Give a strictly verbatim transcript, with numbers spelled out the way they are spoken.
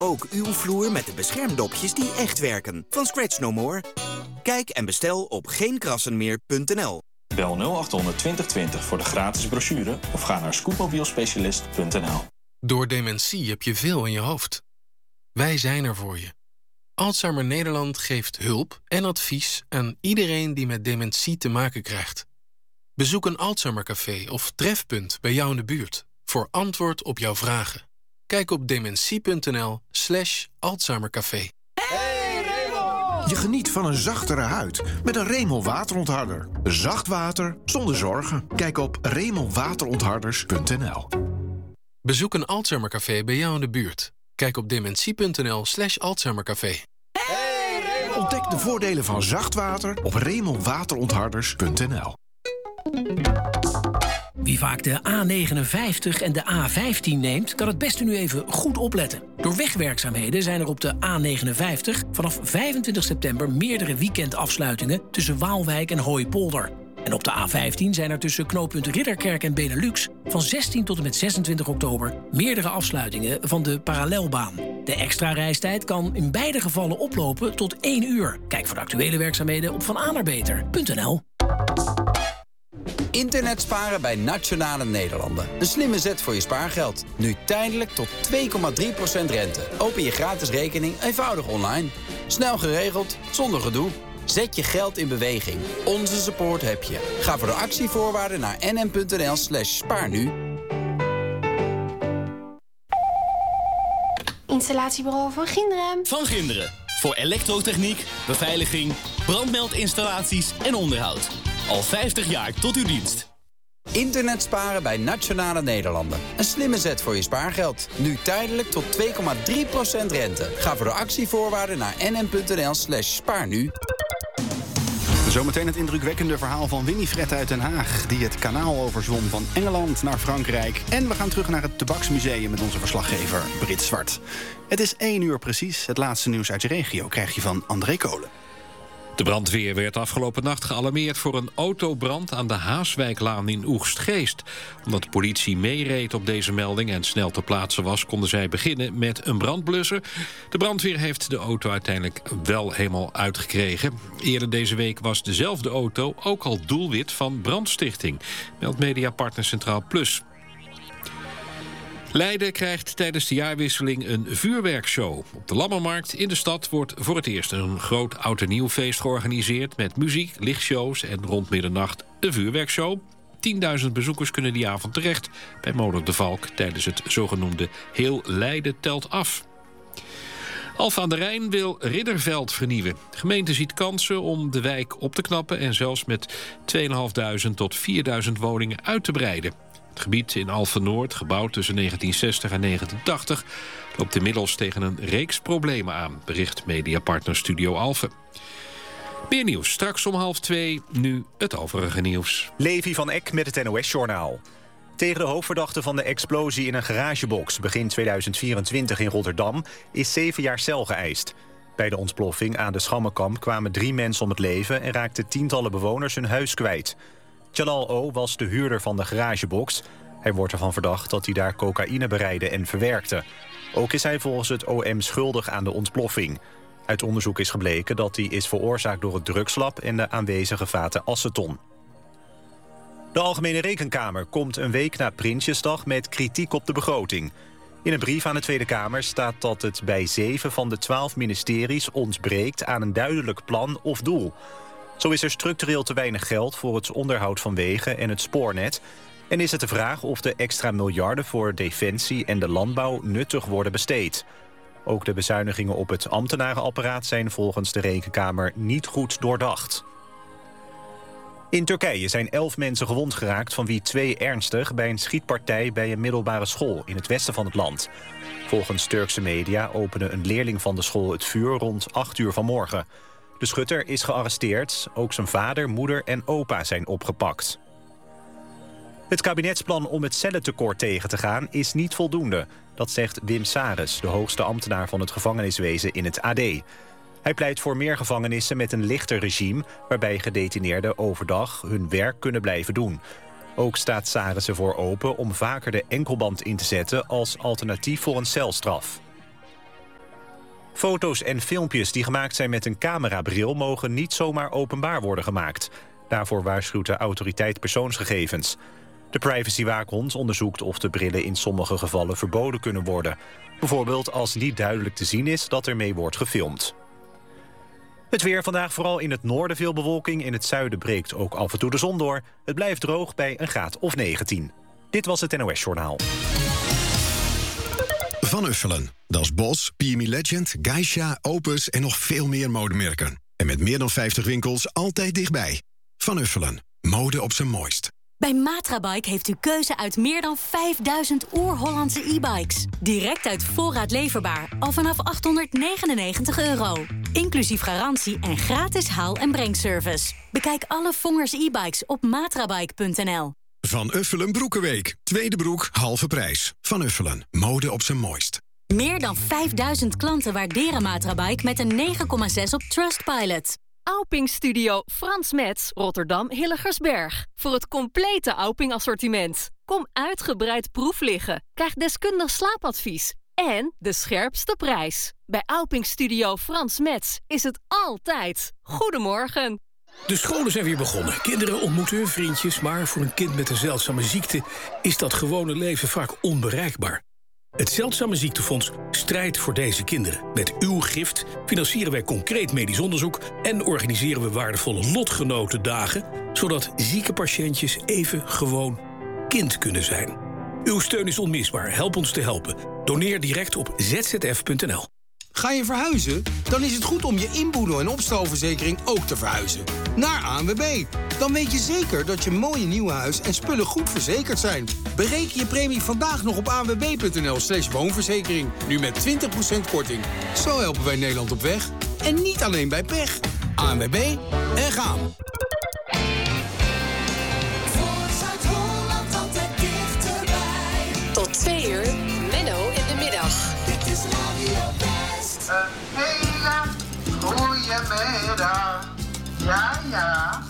Ook uw vloer met de beschermdopjes die echt werken. Van Scratch No More. Kijk en bestel op geen krassen meer punt n l. Bel nul achthonderd twintig twintig voor de gratis brochure of ga naar scootmobielspecialist punt n l. Door dementie heb je veel in je hoofd. Wij zijn er voor je. Alzheimer Nederland geeft hulp en advies aan iedereen die met dementie te maken krijgt. Bezoek een Alzheimercafé of trefpunt bij jou in de buurt voor antwoord op jouw vragen. Kijk op dementie punt n l slash Alzheimercafé. Hey Remo! Je geniet van een zachtere huid met een Remo waterontharder. Zacht water zonder zorgen. Kijk op remo waterontharders punt n l. Bezoek een Alzheimercafé bij jou in de buurt. Kijk op dementie punt n l slash Alzheimercafé. Hey Remo! Ontdek de voordelen van zacht water op remo waterontharders punt n l. Wie vaak de A negenenvijftig en de A vijftien neemt, kan het beste nu even goed opletten. Door wegwerkzaamheden zijn er op de A negenenvijftig vanaf vijfentwintig september meerdere weekendafsluitingen tussen Waalwijk en Hooipolder. En op de A vijftien zijn er tussen knooppunt Ridderkerk en Benelux van zestien tot en met zesentwintig oktober meerdere afsluitingen van de parallelbaan. De extra reistijd kan in beide gevallen oplopen tot één uur. Kijk voor de actuele werkzaamheden op van aanerbeter punt n l. Internet sparen bij Nationale Nederlanden. Een slimme zet voor je spaargeld. Nu tijdelijk tot twee komma drie procent rente. Open je gratis rekening eenvoudig online. Snel geregeld, zonder gedoe. Zet je geld in beweging. Onze support heb je. Ga voor de actievoorwaarden naar n n punt n l slash spaar nu. Installatiebureau Van Ginderen. Van Ginderen. Voor elektrotechniek, beveiliging, brandmeldinstallaties en onderhoud. Al vijftig jaar tot uw dienst. Internet sparen bij Nationale Nederlanden. Een slimme zet voor je spaargeld. Nu tijdelijk tot twee komma drie procent rente. Ga voor de actievoorwaarden naar n n punt n l slash spaar nu. Zometeen het indrukwekkende verhaal van Winifred uit Den Haag, die het kanaal overzwom van Engeland naar Frankrijk. En we gaan terug naar het Tabaksmuseum met onze verslaggever Brit Zwart. Het is één uur precies. Het laatste nieuws uit je regio krijg je van André Kolen. De brandweer werd afgelopen nacht gealarmeerd voor een autobrand aan de Haaswijklaan in Oegstgeest. Omdat de politie meereed op deze melding en snel ter plaatse was, konden zij beginnen met een brandblusser. De brandweer heeft de auto uiteindelijk wel helemaal uitgekregen. Eerder deze week was dezelfde auto ook al doelwit van brandstichting, meldt mediapartner Centraal Plus. Leiden krijgt tijdens de jaarwisseling een vuurwerkshow. Op de Lammermarkt in de stad wordt voor het eerst een groot oud en nieuw feest georganiseerd met muziek, lichtshows en rond middernacht een vuurwerkshow. tienduizend bezoekers kunnen die avond terecht bij Molen de Valk tijdens het zogenoemde Heel Leiden telt af. Alphen aan de Rijn wil Ridderveld vernieuwen. De gemeente ziet kansen om de wijk op te knappen en zelfs met tweeduizend tot vierduizend woningen uit te breiden. Het gebied in Alphen-Noord, gebouwd tussen negentien zestig en negentien tachtig... loopt inmiddels tegen een reeks problemen aan, bericht mediapartner Studio Alphen. Meer nieuws, straks om half twee, nu het overige nieuws. Levi van Eck met het N O S-journaal. Tegen de hoofdverdachte van de explosie in een garagebox begin tweeduizend vierentwintig in Rotterdam is zeven jaar cel geëist. Bij de ontploffing aan de Schammenkamp kwamen drie mensen om het leven en raakten tientallen bewoners hun huis kwijt. Jalal O. was de huurder van de garagebox. Hij wordt ervan verdacht dat hij daar cocaïne bereidde en verwerkte. Ook is hij volgens het O M schuldig aan de ontploffing. Uit onderzoek is gebleken dat die is veroorzaakt door het drugslab en de aanwezige vaten aceton. De Algemene Rekenkamer komt een week na Prinsjesdag met kritiek op de begroting. In een brief aan de Tweede Kamer staat dat het bij zeven van de twaalf ministeries ontbreekt aan een duidelijk plan of doel. Zo is er structureel te weinig geld voor het onderhoud van wegen en het spoornet. En is het de vraag of de extra miljarden voor defensie en de landbouw nuttig worden besteed. Ook de bezuinigingen op het ambtenarenapparaat zijn volgens de Rekenkamer niet goed doordacht. In Turkije zijn elf mensen gewond geraakt, van wie twee ernstig bij een schietpartij bij een middelbare school in het westen van het land. Volgens Turkse media opende een leerling van de school het vuur rond acht uur vanmorgen. De schutter is gearresteerd. Ook zijn vader, moeder en opa zijn opgepakt. Het kabinetsplan om het cellentekort tegen te gaan is niet voldoende. Dat zegt Wim Sares, de hoogste ambtenaar van het gevangeniswezen in het A D. Hij pleit voor meer gevangenissen met een lichter regime, waarbij gedetineerden overdag hun werk kunnen blijven doen. Ook staat Sares ervoor open om vaker de enkelband in te zetten als alternatief voor een celstraf. Foto's en filmpjes die gemaakt zijn met een camerabril mogen niet zomaar openbaar worden gemaakt. Daarvoor waarschuwt de autoriteit persoonsgegevens. De privacywaakhond onderzoekt of de brillen in sommige gevallen verboden kunnen worden. Bijvoorbeeld als niet duidelijk te zien is dat ermee wordt gefilmd. Het weer vandaag vooral in het noorden veel bewolking. In het zuiden breekt ook af en toe de zon door. Het blijft droog bij een graad of negentien. Dit was het N O S Journaal. Van Uffelen. Dat is Bos, P M E Legend, Geisha, Opus en nog veel meer modemerken. En met meer dan vijftig winkels altijd dichtbij. Van Uffelen. Mode op zijn mooist. Bij Matrabike heeft u keuze uit meer dan vijfduizend oer-Hollandse e-bikes. Direct uit voorraad leverbaar, al vanaf achthonderdnegenennegentig euro. Inclusief garantie en gratis haal- en brengservice. Bekijk alle Vongers e-bikes op matrabike punt n l. Van Uffelen Broekenweek. Tweede broek, halve prijs. Van Uffelen. Mode op zijn mooist. Meer dan vijfduizend klanten waarderen Matrabike met een negen komma zes op Trustpilot. Auping Studio Frans Metz, Rotterdam Hilligersberg. Voor het complete Auping assortiment. Kom uitgebreid proef liggen. Krijg deskundig slaapadvies. En de scherpste prijs. Bij Auping Studio Frans Metz is het altijd. Goedemorgen. De scholen zijn weer begonnen. Kinderen ontmoeten hun vriendjes, maar voor een kind met een zeldzame ziekte is dat gewone leven vaak onbereikbaar. Het Zeldzame Ziektefonds strijdt voor deze kinderen. Met uw gift financieren wij concreet medisch onderzoek en organiseren we waardevolle lotgenotendagen, zodat zieke patiëntjes even gewoon kind kunnen zijn. Uw steun is onmisbaar. Help ons te helpen. Doneer direct op z z f punt n l. Ga je verhuizen? Dan is het goed om je inboedel- en opstalverzekering ook te verhuizen. Naar A N W B. Dan weet je zeker dat je mooie nieuwe huis en spullen goed verzekerd zijn. Bereken je premie vandaag nog op a n w b punt n l slash woonverzekering. Nu met twintig procent korting. Zo helpen wij Nederland op weg. En niet alleen bij pech. A N W B en gaan. Voor Zuid-Holland altijd dichterbij. Tot twee